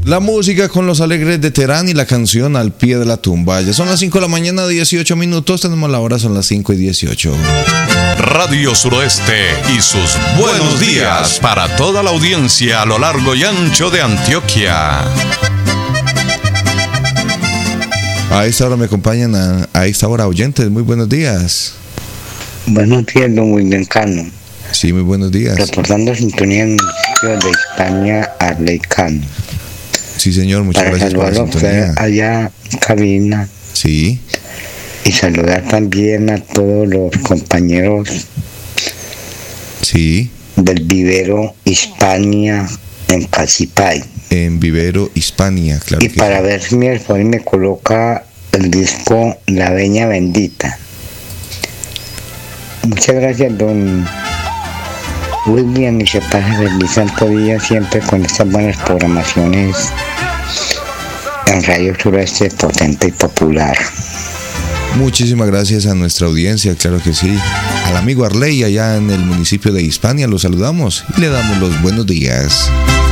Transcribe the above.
La música con los alegres de Terán y la canción Al pie de la tumba. Ya son las 5 de la mañana, 18 minutos. Tenemos la hora, son las 5:18. Radio Suroeste y sus buenos días para toda la audiencia a lo largo y ancho de Antioquia. A esta hora me acompañan a esta hora oyentes. Muy buenos días. Buenos días, don William Cano. Sí, muy buenos días. Reportando sintonía en el municipio de Hispania, Arley Cano. Sí, señor, muchas gracias por la sintonía. Allá en cabina. Sí. Y saludar también a todos los compañeros. Sí. Del vivero Hispania en Casipay. En vivero Hispania, claro. Y para ver si me coloca el disco La Veña Bendita. Muchas gracias, don William, y se pase feliz santo día siempre con estas buenas programaciones en Radio Suroeste potente y popular. Muchísimas gracias a nuestra audiencia, claro que sí. Al amigo Arley allá en el municipio de Hispania lo saludamos y le damos los buenos días.